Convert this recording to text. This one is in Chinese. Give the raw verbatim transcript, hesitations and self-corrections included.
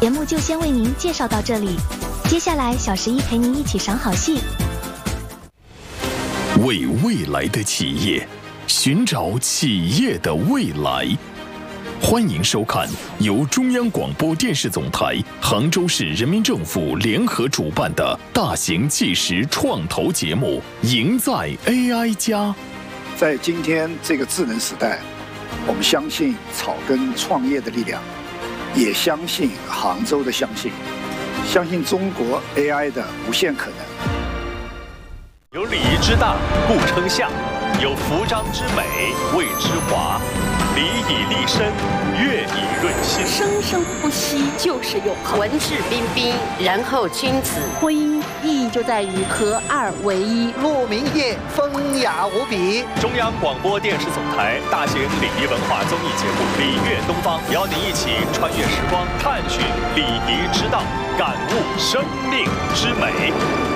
节目就先为您介绍到这里，接下来小十一陪您一起赏好戏。 为未来的企业，寻找企业的未来。欢迎收看由中央广播电视总台、杭州市人民政府联合主办的大型纪实创投节目《赢在 A I 加》。 在今天这个智能时代，我们相信草根创业的力量，也相信杭州的相信，相信中国 A I 的无限可能。 有礼仪之大，故称象；有服装之美，谓之华。礼以立身，乐以润心。 生生不息就是永恒。 文质彬彬，然后君子。 婚姻意义就在于合二为一。 鹿鸣夜，风雅无比。 中央广播电视总台大型礼仪文化综艺节目《礼乐东方》，邀您一起穿越时光，探寻礼仪之道，感悟生命之美。